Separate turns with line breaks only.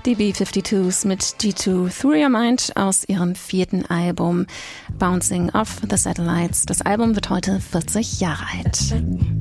Die B-52s mit G2 Through Your Mind aus ihrem 4. Album Bouncing Off the Satellites. Das Album wird heute 40 Jahre alt.